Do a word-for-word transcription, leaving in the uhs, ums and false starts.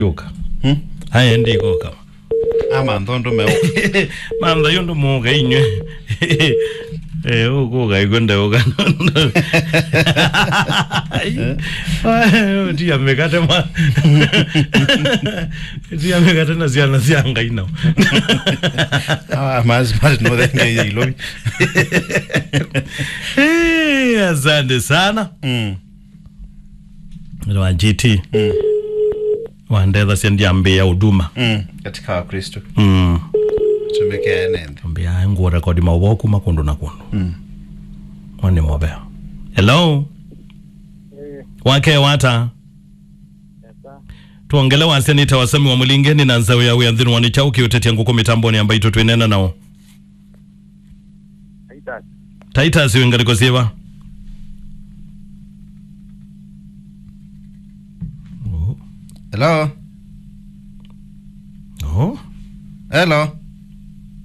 yoka hmm haya ndi koka ama ndondo me manda yondo muga inywe eh uko ga igonda yoga ai dia megate ma dia megate na ziana zianga ina ah mas mas no dengue ilo eh asante sana mm wa G T mm waendeza sendi ambia huduma mm katika Kristo mm tumeke nende ambia ngo record mawoku makondo na kondo mm wani mobe hello Eh, wake wata sasa tuongele waseni tawasemi wa mulingeni na nzawe ya uyandhinu wani chauki utetia nguko mitamboni ambayo ito tuinena nao haita Titus wengaliko siva hello oh hello